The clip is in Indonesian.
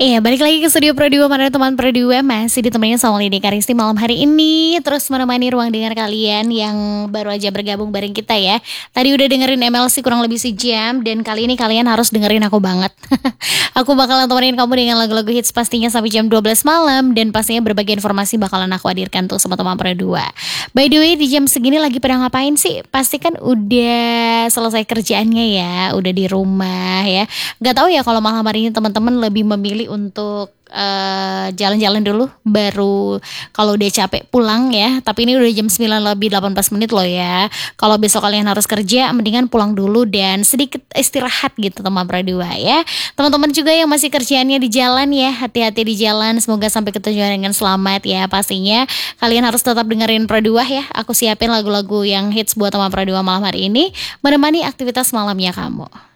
Iya, balik lagi ke studio Pro 2 mana teman Pro 2 masih ditemenin sama Lidi Karisti malam hari ini. Terus menemani ruang dengar kalian yang baru aja bergabung bareng kita ya. Tadi udah dengerin MLC kurang lebih sejam dan kali ini kalian harus dengerin aku banget. Aku bakalan temenin kamu dengan lagu-lagu hits pastinya sampai jam 12 malam. Dan pastinya berbagai informasi bakalan aku hadirkan tuh sama teman Pro 2. By the way, di jam segini lagi pada ngapain sih? Pasti kan udah selesai kerjaannya ya, udah di rumah ya. Gak tahu ya kalau malam hari ini teman-teman lebih memilih untuk jalan-jalan dulu baru kalau udah capek pulang ya. Tapi ini udah jam 9 lebih 18 menit loh ya. Kalau besok kalian harus kerja mendingan pulang dulu dan sedikit istirahat gitu teman Pradua ya. Teman-teman juga yang masih kerjaannya di jalan ya, hati-hati di jalan, semoga sampai ke tujuan dengan selamat ya. Pastinya kalian harus tetap dengerin Pradua ya. Aku siapin lagu-lagu yang hits buat teman Pradua malam hari ini menemani aktivitas malamnya kamu.